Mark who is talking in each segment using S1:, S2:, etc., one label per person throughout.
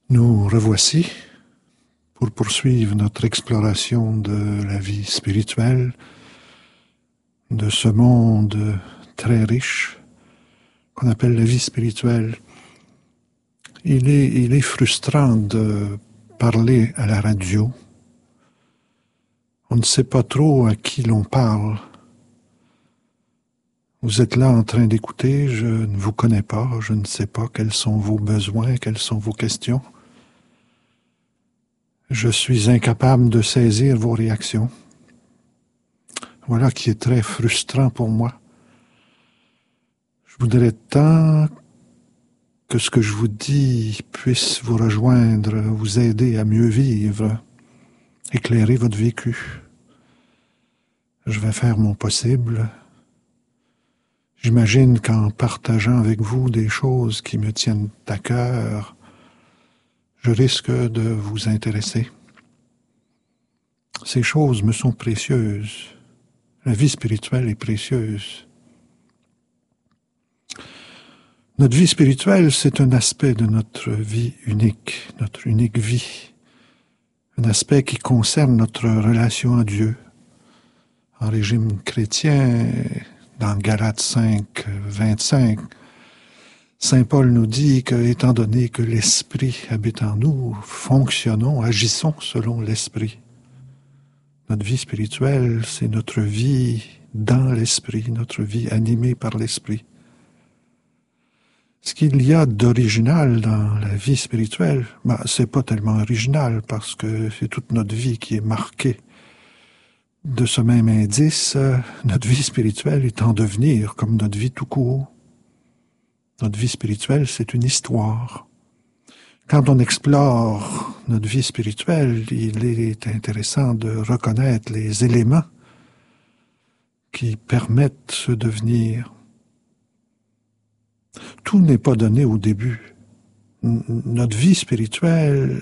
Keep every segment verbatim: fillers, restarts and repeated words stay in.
S1: Nous revoici pour poursuivre notre exploration de la vie spirituelle, de ce monde très riche qu'on appelle la vie spirituelle. Il est, il est frustrant de parler à la radio. On ne sait pas trop à qui l'on parle. Vous êtes là en train d'écouter, je ne vous connais pas, je ne sais pas quels sont vos besoins, quelles sont vos questions. Je suis incapable de saisir vos réactions. Voilà qui est très frustrant pour moi. Je voudrais tant que ce que je vous dis puisse vous rejoindre, vous aider à mieux vivre, éclairer votre vécu. Je vais faire mon possible. J'imagine qu'en partageant avec vous des choses qui me tiennent à cœur, je risque de vous intéresser. Ces choses me sont précieuses. La vie spirituelle est précieuse. Notre vie spirituelle, c'est un aspect de notre vie unique, notre unique vie. Un aspect qui concerne notre relation à Dieu. En régime chrétien, dans Galates cinq, vingt-cinq, Saint Paul nous dit que, étant donné que l'Esprit habite en nous, fonctionnons, agissons selon l'Esprit. Notre vie spirituelle, c'est notre vie dans l'Esprit, notre vie animée par l'Esprit. Ce qu'il y a d'original dans la vie spirituelle, ben, c'est pas tellement original parce que c'est toute notre vie qui est marquée de ce même indice. Notre vie spirituelle est en devenir comme notre vie tout court. Notre vie spirituelle, c'est une histoire. Quand on explore notre vie spirituelle, il est intéressant de reconnaître les éléments qui permettent ce devenir. Tout n'est pas donné au début. Notre vie spirituelle,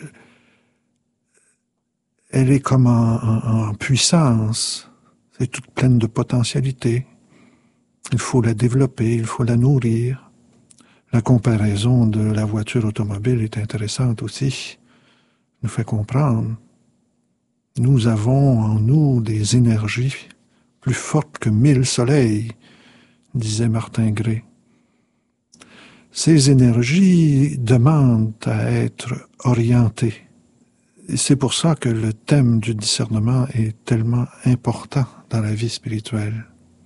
S1: elle est comme en, en, en puissance. C'est toute pleine de potentialités. Il faut la développer, il faut la nourrir. La comparaison de la voiture automobile est intéressante aussi, nous fait comprendre. Nous avons en nous des énergies plus fortes que mille soleils, disait Martin Gray. Ces énergies demandent à être orientées. Et c'est pour ça que le thème du discernement est tellement important dans la vie spirituelle.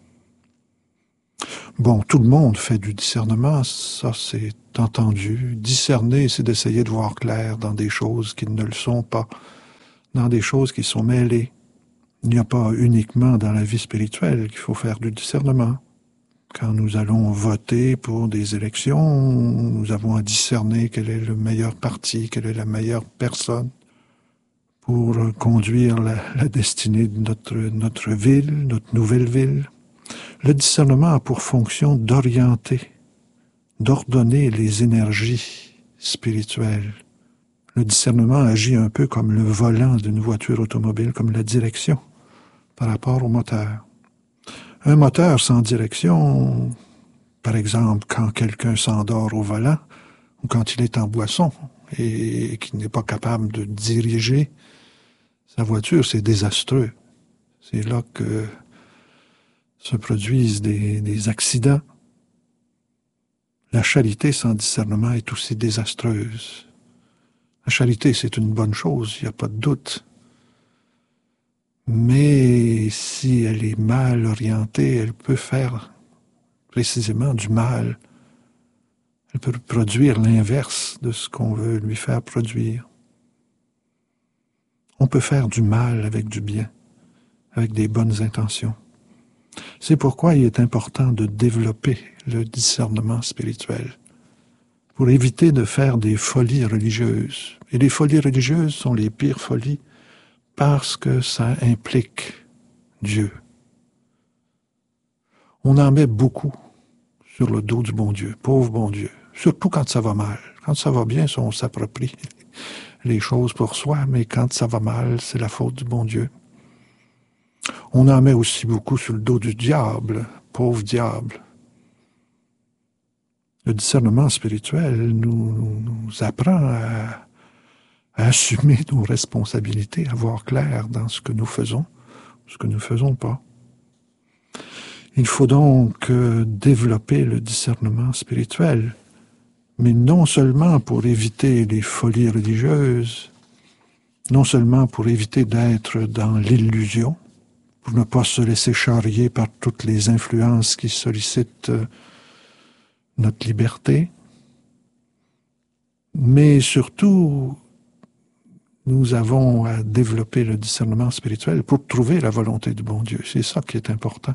S1: Bon, tout le monde fait du discernement, ça c'est entendu. Discerner, c'est d'essayer de voir clair dans des choses qui ne le sont pas, dans des choses qui sont mêlées. Il n'y a pas uniquement dans la vie spirituelle qu'il faut faire du discernement. Quand nous allons voter pour des élections, nous avons à discerner quel est le meilleur parti, quelle est la meilleure personne pour conduire la, la destinée de notre, notre ville, notre nouvelle ville. Le discernement a pour fonction d'orienter, d'ordonner les énergies spirituelles. Le discernement agit un peu comme le volant d'une voiture automobile, comme la direction par rapport au moteur. Un moteur sans direction, par exemple, quand quelqu'un s'endort au volant, ou quand il est en boisson et qu'il n'est pas capable de diriger sa voiture, c'est désastreux. C'est là que se produisent des, des accidents. La charité sans discernement est aussi désastreuse. La charité, c'est une bonne chose, il n'y a pas de doute. Mais si elle est mal orientée, elle peut faire précisément du mal. Elle peut produire l'inverse de ce qu'on veut lui faire produire. On peut faire du mal avec du bien, avec des bonnes intentions. C'est pourquoi il est important de développer le discernement spirituel, pour éviter de faire des folies religieuses. Et les folies religieuses sont les pires folies parce que ça implique Dieu. On en met beaucoup sur le dos du bon Dieu, pauvre bon Dieu, surtout quand ça va mal. Quand ça va bien, on s'approprie les choses pour soi, mais quand ça va mal, c'est la faute du bon Dieu. On en met aussi beaucoup sur le dos du diable, pauvre diable. Le discernement spirituel nous, nous apprend à, à assumer nos responsabilités, à voir clair dans ce que nous faisons, ce que nous ne faisons pas. Il faut donc euh, développer le discernement spirituel, mais non seulement pour éviter les folies religieuses, non seulement pour éviter d'être dans l'illusion, pour ne pas se laisser charrier par toutes les influences qui sollicitent euh, notre liberté, mais surtout, nous avons à développer le discernement spirituel pour trouver la volonté du bon Dieu. C'est ça qui est important.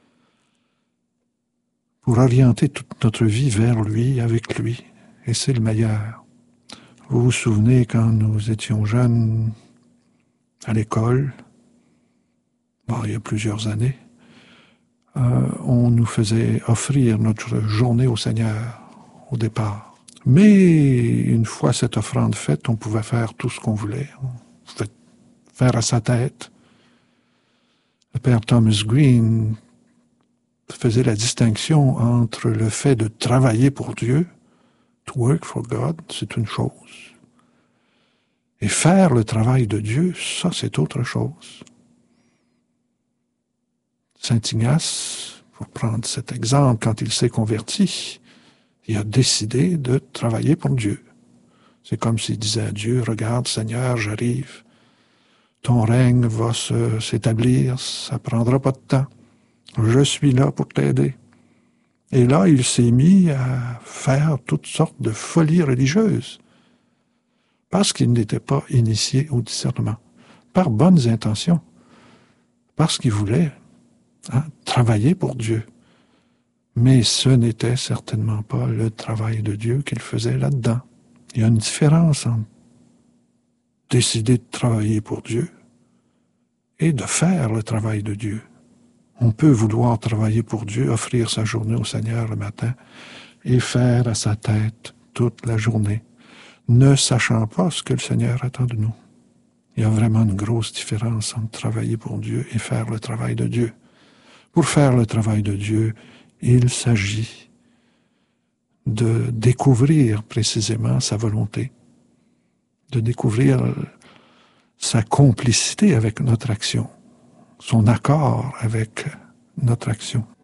S1: Pour orienter toute notre vie vers lui, avec lui. Et c'est le meilleur. Vous vous souvenez quand nous étions jeunes à l'école, bon, il y a plusieurs années, euh, on nous faisait offrir notre journée au Seigneur au départ. Mais une fois cette offrande faite, on pouvait faire tout ce qu'on voulait. On pouvait faire à sa tête. Le père Thomas Green faisait la distinction entre le fait de travailler pour Dieu, to work for God, c'est une chose. Et faire le travail de Dieu, ça c'est autre chose. Saint Ignace, pour prendre cet exemple, quand il s'est converti, il a décidé de travailler pour Dieu. C'est comme s'il disait à Dieu, regarde Seigneur, j'arrive, ton règne va se, s'établir, ça prendra pas de temps. Je suis là pour t'aider. Et là, il s'est mis à faire toutes sortes de folies religieuses parce qu'il n'était pas initié au discernement, par bonnes intentions, parce qu'il voulait hein, travailler pour Dieu. Mais ce n'était certainement pas le travail de Dieu qu'il faisait là-dedans. Il y a une différence entre décider de travailler pour Dieu et de faire le travail de Dieu. On peut vouloir travailler pour Dieu, offrir sa journée au Seigneur le matin et faire à sa tête toute la journée, ne sachant pas ce que le Seigneur attend de nous. Il y a vraiment une grosse différence entre travailler pour Dieu et faire le travail de Dieu. Pour faire le travail de Dieu, il s'agit de découvrir précisément sa volonté, de découvrir sa complicité avec notre action, son accord avec notre action.